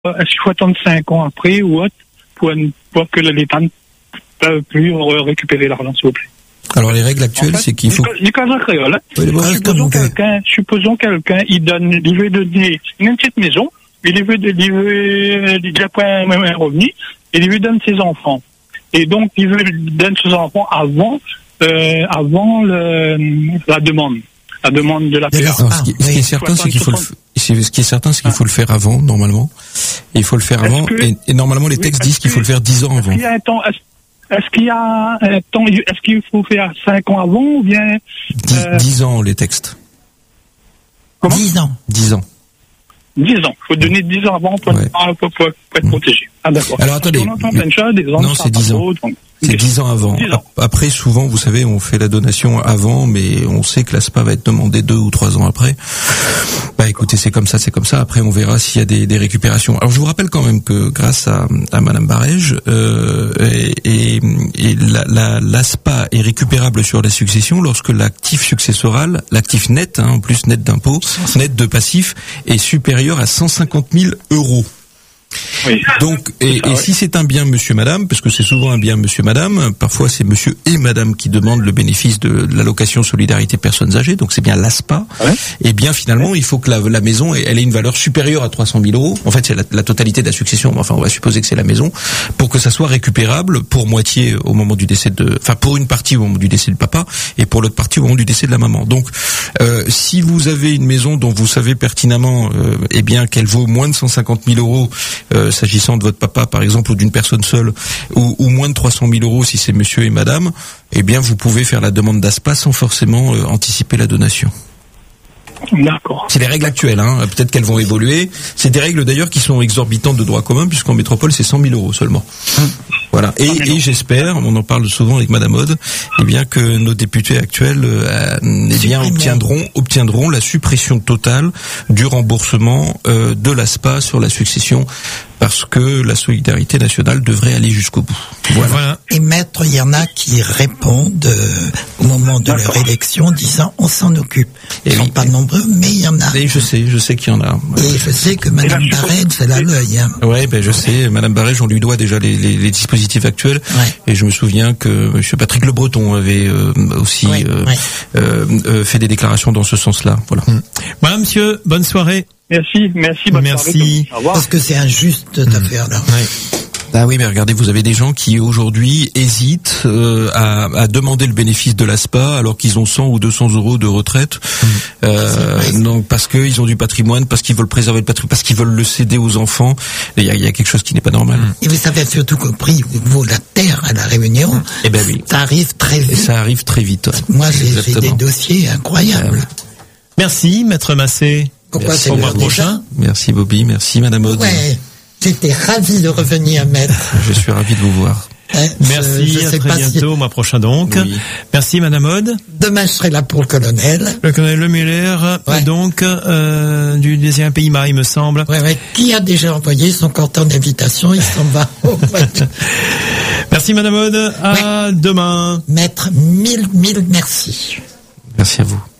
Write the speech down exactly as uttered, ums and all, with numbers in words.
est-ce qu'il faut attendre cinq ans après ou autre pour, pour que l'État ne peut plus récupérer l'argent, s'il vous plaît? Alors les règles actuelles, en fait, c'est qu'il faut... Nicolas Créole, hein, oui, bon, supposons quelqu'un, supposons quelqu'un, il donne, il veut donner une petite maison, il veut, il veut, il n'a pas un, un revenu, et il veut donner ses enfants. Et donc, il veut donner ses enfants avant, euh, avant le, la demande. La demande de la P A. Non, ce, qui, ce qui est certain, c'est qu'il faut le, c'est, ce qui est certain, c'est qu'il faut le faire avant, normalement. Et il faut le faire avant. Que, et, et normalement, les textes oui, disent qu'il faut le faire dix ans avant. Est-ce qu'il y a un temps, est-ce, est-ce qu'il y a un temps, est-ce qu'il faut faire cinq ans avant ou bien? Euh, dix ans, les textes. Comment? dix ans. dix ans. dix ans. Il faut donner dix ans avant pour, ouais. pour, pour, pour être protégé. Ah, d'accord. Alors, attendez. On entend plein de choses, des ans, non, c'est dix ans. Donc, c'est dix ans avant. dix ans. Après, souvent, vous savez, on fait la donation avant, mais on sait que l'A S P A va être demandée deux ou trois ans après. Bah, écoutez, c'est comme ça, c'est comme ça. Après, on verra s'il y a des, des récupérations. Alors, je vous rappelle quand même que grâce à, à Madame Barège, euh, et, et, et la, la, l'A S P A est récupérable sur la succession lorsque l'actif successoral, l'actif net, hein, en plus net d'impôt, net de passif, est supérieur à cent cinquante mille euros. Oui. Donc, et, et si c'est un bien monsieur madame, parce que c'est souvent un bien monsieur madame, parfois c'est monsieur et madame qui demandent le bénéfice de l'allocation solidarité personnes âgées, donc c'est bien l'A S P A, ouais. Et bien finalement, il faut que la, la maison, elle ait une valeur supérieure à trois cent mille euros. En fait, c'est la, la totalité de la succession, mais enfin, on va supposer que c'est la maison, pour que ça soit récupérable pour moitié au moment du décès de, enfin, pour une partie au moment du décès du papa, et pour l'autre partie au moment du décès de la maman. Donc, euh, si vous avez une maison dont vous savez pertinemment, euh, eh bien, qu'elle vaut moins de cent cinquante mille euros, Euh, s'agissant de votre papa par exemple ou d'une personne seule ou, ou moins de trois cent mille euros si c'est monsieur et madame, eh bien vous pouvez faire la demande d'A S P A sans forcément euh, anticiper la donation. D'accord. C'est les règles actuelles, hein. Peut-être qu'elles vont évoluer. C'est des règles d'ailleurs qui sont exorbitantes de droit commun puisqu'en métropole c'est cent mille euros seulement. Hum. Voilà. Et, et j'espère, on en parle souvent avec Madame Aude, eh bien que nos députés actuels, euh, eh bien obtiendront obtiendront la suppression totale du remboursement euh, de l'A S P A sur la succession, parce que la solidarité nationale devrait aller jusqu'au bout. Voilà. voilà. Et maître, il y en a qui répondent euh, au moment de D'accord. leur élection, disant on s'en occupe. Ils ne sont oui. pas nombreux, mais il y en a. Et je sais, je sais qu'il y en a. Ouais. Et je sais que Madame Barège, c'est la l'œil. Hein. Ouais, ben je sais, Madame Barège, on lui doit déjà les, les, les dispositifs actuels. Ouais. Et je me souviens que Monsieur Patrick Le Breton avait euh, aussi ouais, euh, ouais. Euh, euh, fait des déclarations dans ce sens-là. Voilà. Mmh. Voilà, monsieur. Bonne soirée. Merci, merci, bonne merci. Soirée. Au revoir. Parce que c'est injuste cette mmh. affaire-là. Ouais. Ah oui, mais regardez, vous avez des gens qui aujourd'hui hésitent euh, à, à demander le bénéfice de l'A S P A alors qu'ils ont cent ou deux cents euros de retraite, mmh. euh, donc parce qu'ils ont du patrimoine, parce qu'ils veulent préserver le patrimoine, parce qu'ils veulent le céder aux enfants. Il y a, il y a quelque chose qui n'est pas normal. Et vous savez surtout qu'au prix où vaut la terre à la Réunion, mmh. eh ben oui. ça arrive très vite. Et ça arrive très vite. Ouais. Moi, j'ai fait des dossiers incroyables. Euh, merci, Maître Massé. Pourquoi c'est au mois prochain? Merci Bobby, merci Madame Aude. Ouais. J'étais ravi de revenir, maître. Je suis ravi de vous voir. Euh, Merci, je, je à très bientôt, si... au mois prochain donc. Oui. Merci Madame Aude. Demain je serai là pour le colonel. Le colonel Le Muller, ouais. donc, euh, du deuxième pays il me semble. Ouais, ouais, qui a déjà envoyé son carton d'invitation, il s'en va. Merci Madame Aude, à ouais. demain. Maître, mille, mille merci. Merci à vous.